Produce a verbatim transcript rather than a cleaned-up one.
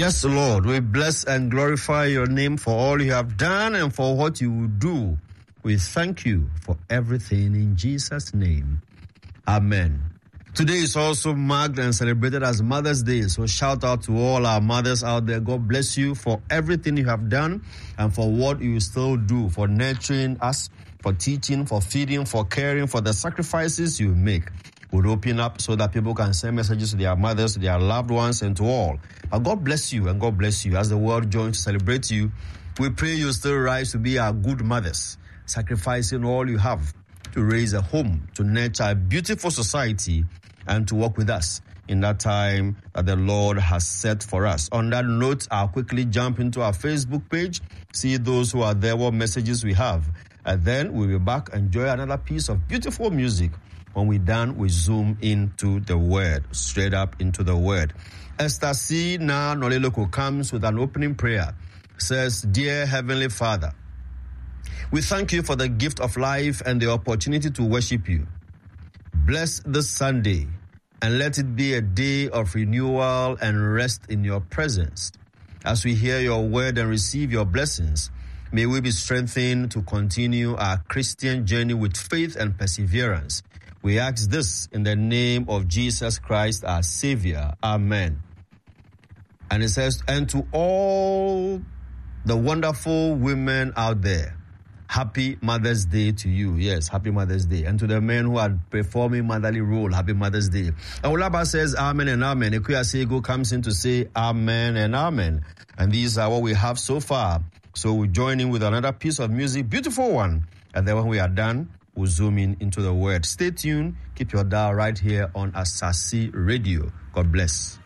Yes, Lord, we bless and glorify your name for all you have done and for what you will do. We thank you for everything in Jesus' name. Amen. Today is also marked and celebrated as Mother's Day. So shout out to all our mothers out there. God bless you for everything you have done and for what you still do, for nurturing us, for teaching, for feeding, for caring, for the sacrifices you make. Would open up so that people can send messages to their mothers, to their loved ones, and to all. But God bless you and God bless you. As the world joins to celebrate you, we pray you still rise to be our good mothers, sacrificing all you have to raise a home, to nurture a beautiful society, and to work with us in that time that the Lord has set for us. On that note, I'll quickly jump into our Facebook page, see those who are there, what messages we have. And then we'll be back, enjoy another piece of beautiful music. When we're done, we zoom into the Word, straight up into the Word. Esther C. Na Noleloko comes with an opening prayer. Says, Dear Heavenly Father, we thank you for the gift of life and the opportunity to worship you. Bless this Sunday and let it be a day of renewal and rest in your presence. As we hear your word and receive your blessings, may we be strengthened to continue our Christian journey with faith and perseverance. We ask this in the name of Jesus Christ, our Savior. Amen. And it says, and to all the wonderful women out there, happy Mother's Day to you. Yes, happy Mother's Day. And to the men who are performing motherly role, happy Mother's Day. And Ulaba says amen and amen. Ekuya Sego comes in to say amen and amen. And these are what we have so far. So we join in with another piece of music, beautiful one. And then when we are done, we'll zoom in into the word. Stay tuned. Keep your dial right here on Asasi Radio. God bless.